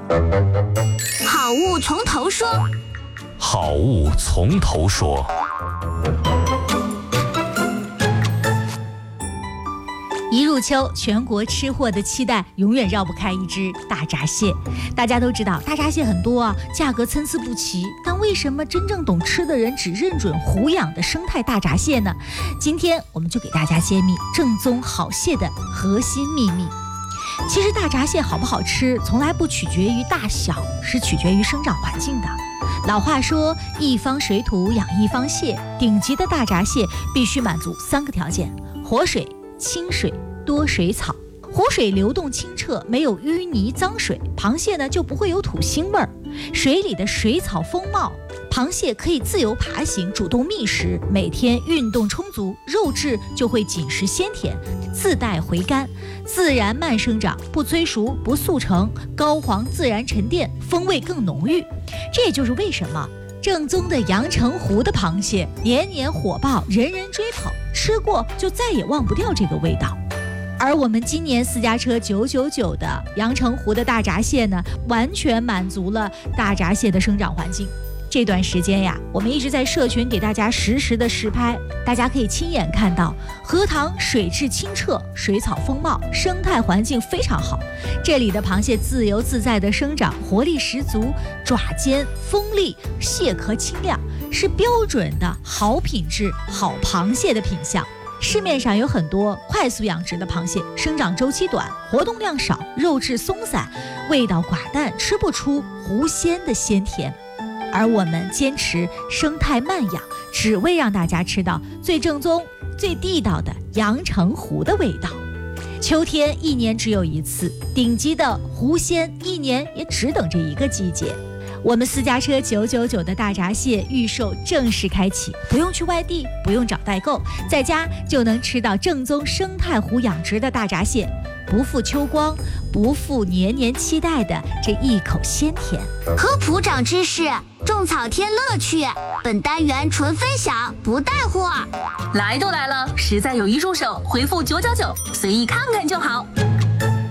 好物从头说。 好物从头说。 一入秋，全国吃货的期待永远绕不开一只大闸蟹。大家都知道，大闸蟹很多啊，价格参差不齐。但为什么真正懂吃的人只认准湖养的生态大闸蟹呢？今天我们就给大家揭秘正宗好蟹的核心秘密。其实大闸蟹好不好吃，从来不取决于大小，是取决于生长环境的。老话说，一方水土养一方蟹，顶级的大闸蟹必须满足3个条件：活水、清水、多水草。湖水流动清澈，没有淤泥脏水，螃蟹呢就不会有土腥味儿。水里的水草丰茂，螃蟹可以自由爬行，主动觅食，每天运动充足，肉质就会紧实鲜甜，自带回甘，自然慢生长，不催熟不速成，膏黄自然沉淀，风味更浓郁。这也就是为什么正宗的阳澄湖的螃蟹年年火爆，人人追捧，吃过就再也忘不掉这个味道。而我们今年私家车999的阳澄湖的大闸蟹呢，完全满足了大闸蟹的生长环境。这段时间呀，我们一直在社群给大家实时的实拍，大家可以亲眼看到荷塘水质清澈，水草丰茂，生态环境非常好。这里的螃蟹自由自在的生长，活力十足，爪尖锋利，蟹壳清亮，是标准的好品质好螃蟹的品相。市面上有很多快速养殖的螃蟹，生长周期短，活动量少，肉质松散，味道寡淡，吃不出湖鲜的鲜甜。而我们坚持生态慢养，只为让大家吃到最正宗、最地道的阳澄湖的味道。秋天1年只有一次，顶级的湖鲜1年也只等这一个季节。我们私家车999的大闸蟹预售正式开启，不用去外地，不用找代购，在家就能吃到正宗生态湖养殖的大闸蟹，不负秋光，不负年年期待的这一口鲜甜。 科普长知识，种草添乐趣。本单元纯分享，不带货。 来都来了，实在有一入手，回复999，随意看看就好。